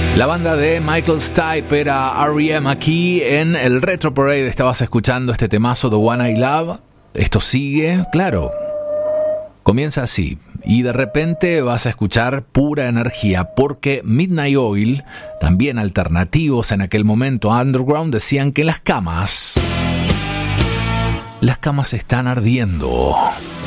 La banda de Michael Stipe era R.E.M. aquí en el Retro Parade. Estabas escuchando este temazo, The One I Love. Esto sigue, claro, comienza así y de repente vas a escuchar pura energía, porque Midnight Oil, también alternativos en aquel momento underground, decían que las camas están ardiendo.